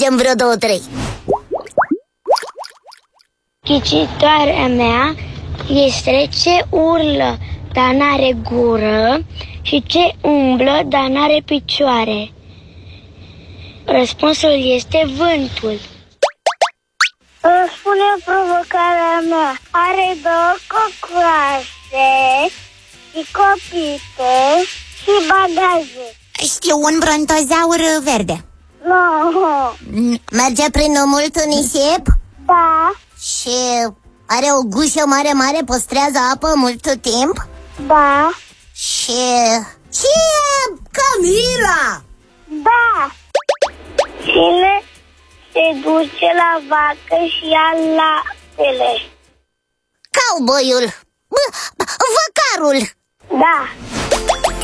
alegem vreo două, trei. Ghicitoarea mea este ce urlă, dar n-are gură, și ce umblă, dar n-are picioare. Răspunsul este vântul. Spune provocarea mea. Are două cocoașe și copite și bagaje. Știu, un brontozaur verde. Nu. Merge prin mult nisip? Da. Și are o gușă mare, mare, păstrează apă mult timp? Da. Și... Camila! Da. Cine se duce la vacă și ia laptele? Cowboyul! Văcarul! Da.